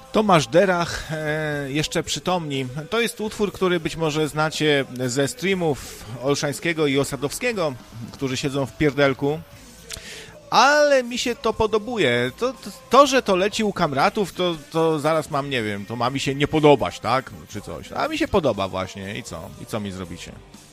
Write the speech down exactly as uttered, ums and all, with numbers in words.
Tomasz Derach e, jeszcze przytomni. To jest utwór, który być może znacie ze streamów Olszańskiego i Osadowskiego, którzy siedzą w pierdelku. Ale mi się to podobuje. To, to, to że to leci u kamratów, to, to zaraz mam, nie wiem, to ma mi się nie podobać, tak? Czy coś. A mi się podoba właśnie. I co? I co mi zrobicie?